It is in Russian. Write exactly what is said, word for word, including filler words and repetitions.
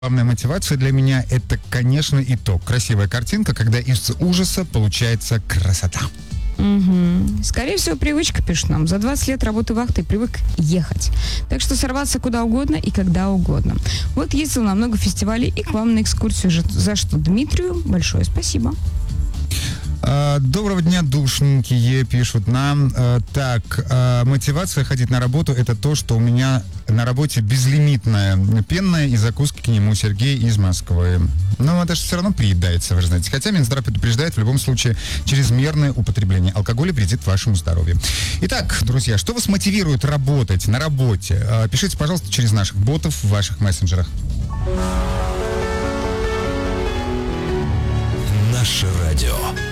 Главная мотивация для меня — это, конечно, итог. Красивая картинка, когда из ужаса получается красота. Угу. Скорее всего, привычка, пишет нам. За двадцать лет работы вахтой привык ехать. Так что сорваться куда угодно и когда угодно. Вот ездил на много фестивалей и к вам на экскурсию. За что Дмитрию большое спасибо. Доброго дня, душненькие, пишут нам. Так, мотивация ходить на работу — это то, что у меня на работе безлимитная пенная и закуски к нему. Сергей из Москвы. Но это же все равно приедается, вы же знаете. Хотя Минздрав предупреждает, в любом случае, чрезмерное употребление алкоголя вредит вашему здоровью. Итак, друзья, что вас мотивирует работать на работе? Пишите, пожалуйста, через наших ботов в ваших мессенджерах. Наше радио.